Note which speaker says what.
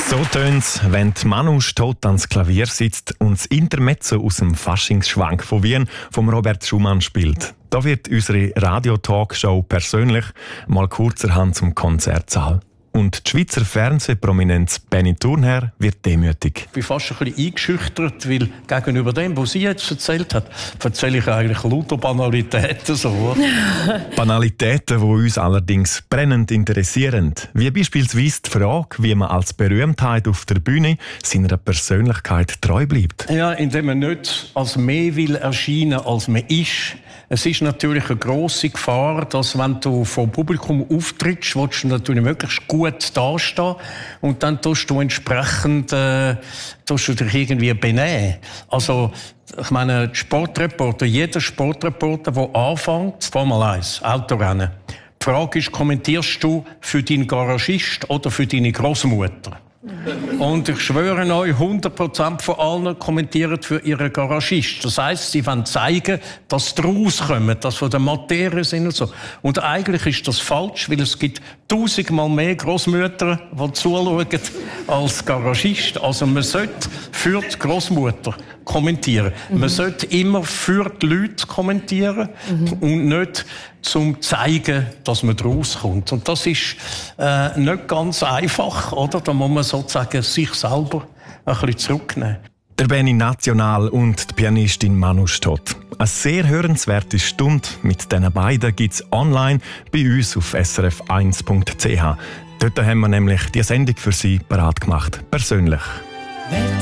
Speaker 1: So tönt's, wenn die Manu tot ans Klavier sitzt und das Intermezzo aus dem Faschingsschwank von Wien vom Robert Schumann spielt. Da wird unsere Radio-Talkshow persönlich mal kurzerhand zum Konzertsaal. Und die Schweizer Fernsehprominenz Benny Thurnherr wird demütig.
Speaker 2: Ich bin fast ein bisschen eingeschüchtert, weil gegenüber dem, was sie jetzt erzählt hat, erzähle ich eigentlich lauter Banalitäten. So.
Speaker 1: Banalitäten, die uns allerdings brennend interessieren. Wie beispielsweise die Frage, wie man als Berühmtheit auf der Bühne seiner Persönlichkeit treu bleibt.
Speaker 2: Ja, indem man nicht als mehr will erscheinen, als man ist. Es ist natürlich eine grosse Gefahr, dass wenn du vor Publikum auftrittst, willst du natürlich möglichst gut dastehen und dann tust du entsprechend dich irgendwie benehmen. Also, ich meine, jeder Sportreporter, der anfängt, Formel 1, Autorennen, die Frage ist, kommentierst du für deinen Garagist oder für deine Großmutter? Und ich schwöre euch, 100% von allen kommentieren für ihren Garagist. Das heisst, sie wollen zeigen, dass sie rauskommen, dass sie von der Materie sind und so. Und eigentlich ist das falsch, weil es gibt 1000-mal mehr Großmütter, die zuschauen, als Garagist. Also man sollte für die Großmutter kommentieren. Man sollte immer für die Leute kommentieren und nicht zum zeigen, dass man rauskommt. Und das ist nicht ganz einfach, oder? Da muss man sozusagen sich selber ein bisschen zurücknehmen.
Speaker 1: Der Benny National und die Pianistin Manu Stott. Eine sehr hörenswerte Stunde mit diesen beiden gibt es online bei uns auf srf1.ch. Dort haben wir nämlich die Sendung für Sie parat gemacht. Persönlich.